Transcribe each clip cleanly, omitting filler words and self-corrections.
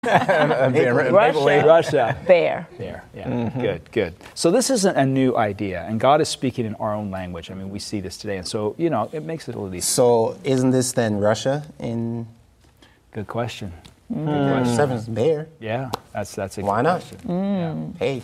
Russia. Bear. There, yeah, good. So this isn't a new idea, and God is speaking in our own language. I mean, we see this today, and so, it makes it a little easier. So isn't this then Russia in... Good question. Seven's bear. Yeah, that's a good Why not? question. Yeah. Hey.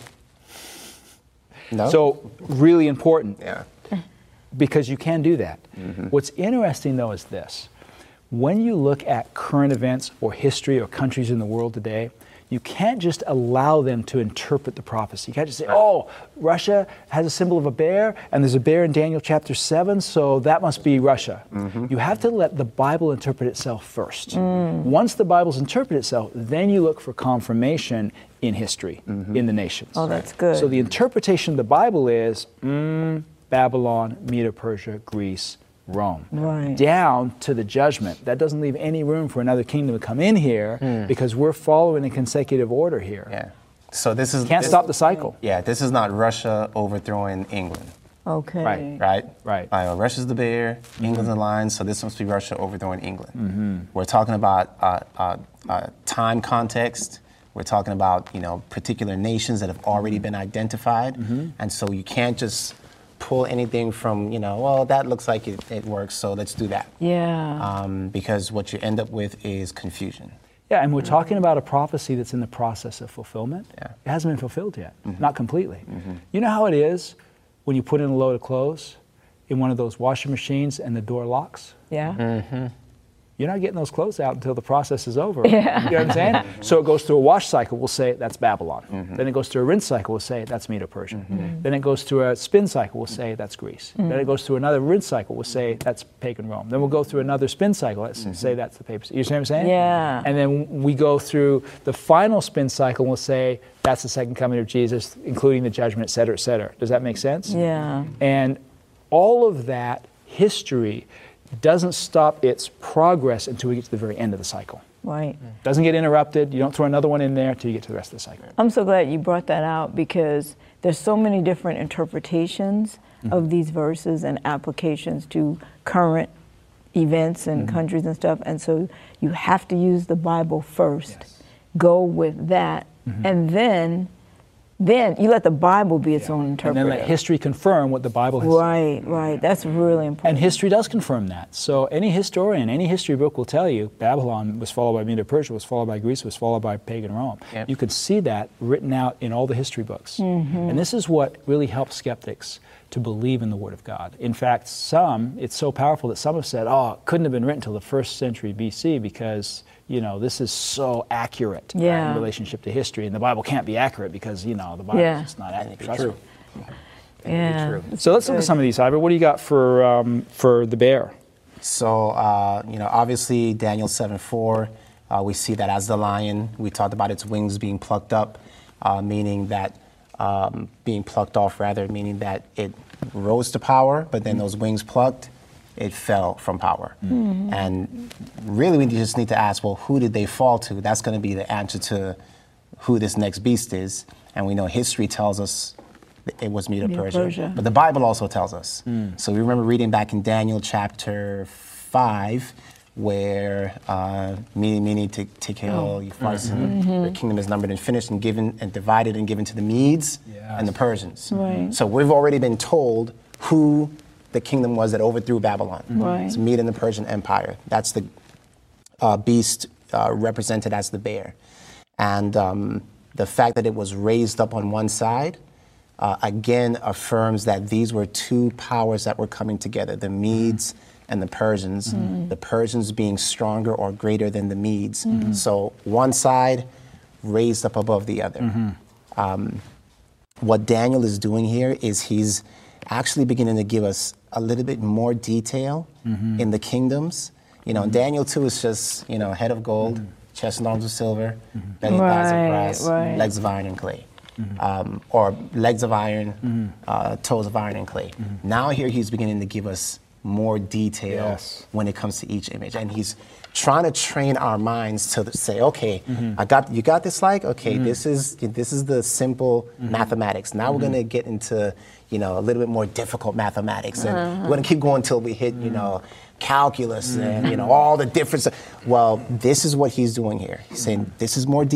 No? So, really important, Yeah. because you can do that. What's interesting, though, is this. When you look at current events or history or countries in the world today, you can't just allow them to interpret the prophecy. You can't just say, oh, Russia has a symbol of a bear, and there's a bear in Daniel chapter 7, so that must be Russia. You have to let the Bible interpret itself first. Once the Bible's interpreted itself, then you look for confirmation in history, in the nations. Oh, that's good. So the interpretation of the Bible is Babylon, Medo-Persia, Greece, Rome, Right. down to the judgment. That doesn't leave any room for another kingdom to come in here because we're following a consecutive order here. Yeah. So this is... Can't stop the cycle. Yeah, this is not Russia overthrowing England, Okay. Right. right? Russia's the bear, England's the lion, so this must be Russia overthrowing England. We're talking about time context. We're talking about, particular nations that have already been identified. And so you can't just pull anything from, well, that looks like it works, so let's do that. Yeah. Because what you end up with is confusion. Yeah, and we're talking about a prophecy that's in the process of fulfillment. Yeah. It hasn't been fulfilled yet, not completely. You know how it is when you put in a load of clothes in one of those washing machines and the door locks? Yeah. You're not getting those clothes out until the process is over. Yeah. You know what I'm saying? So it goes through a wash cycle, we'll say that's Babylon. Then it goes through a rinse cycle, we'll say that's Medo-Persia. Then it goes through a spin cycle, we'll say that's Greece. Then it goes through another rinse cycle, we'll say that's pagan Rome. Then we'll go through another spin cycle, let's say that's the papacy. You see what I'm saying? Yeah. And then we go through the final spin cycle, and we'll say that's the second coming of Jesus, including the judgment, et cetera, et cetera. Does that make sense? Yeah. And all of that history doesn't stop its progress until we get to the very end of the cycle. Right. Doesn't get interrupted. You don't throw another one in there until you get to the rest of the cycle. I'm so glad you brought that out because there's so many different interpretations of these verses and applications to current events and countries and stuff. And so you have to use the Bible first, go with that, and then you let the Bible be its own interpreter. And then let history confirm what the Bible has said. Right. That's really important. And history does confirm that. So any historian, any history book will tell you Babylon was followed by Medo-Persia, was followed by Greece, was followed by pagan Rome. Yep. You can see that written out in all the history books. And this is what really helps skeptics to believe in the Word of God. In fact, it's so powerful that some have said, it couldn't have been written until the 1st century BC because, this is so accurate in relationship to history. And the Bible can't be accurate because, the Bible is just not accurate. True. Yeah. So let's look at some of these, Ivor. What do you got for the bear? So, obviously Daniel 7:4, we see that as the lion. We talked about its wings being plucked up, meaning that being plucked off, meaning that it rose to power, but then those wings plucked, it fell from power. And really we just need to ask, well, who did they fall to? That's going to be the answer to who this next beast is. And we know history tells us it was Medo-Persia. But the Bible also tells us. So we remember reading back in Daniel chapter 5, where meaning to kill Upharsin, the kingdom is numbered and finished and given and divided and given to the Medes and the Persians. Right. So we've already been told who the kingdom was that overthrew Babylon. Right. It's Mede and the Persian Empire. That's the beast represented as the bear. And the fact that it was raised up on one side, again affirms that these were two powers that were coming together, the Medes and the Persians, the Persians being stronger or greater than the Medes. So one side raised up above the other. What Daniel is doing here is he's actually beginning to give us a little bit more detail in the kingdoms. Daniel 2 is just, head of gold, chest and arms of silver, belly thighs of brass, legs of iron and clay. Or legs of iron, toes of iron and clay. Now here he's beginning to give us more detail when it comes to each image. And he's trying to train our minds to say, okay, you got this okay, this is the simple mathematics. Now we're gonna get into, a little bit more difficult mathematics. And we're gonna keep going until we hit, calculus and all the difference. Well, this is what he's doing here. He's saying this is more